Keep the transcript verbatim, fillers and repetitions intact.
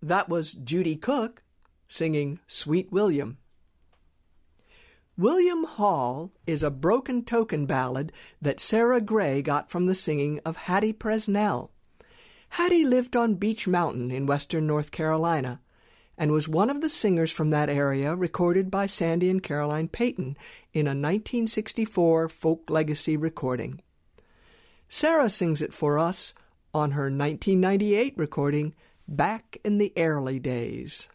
That was Judy Cook singing Sweet William. William Hall is a broken token ballad that Sarah Gray got from the singing of Hattie Presnell. Hattie lived on Beech Mountain in western North Carolina and was one of the singers from that area recorded by Sandy and Caroline Payton in a nineteen sixty-four Folk Legacy recording. Sarah sings it for us on her nineteen ninety-eight recording, Back in the Early Days.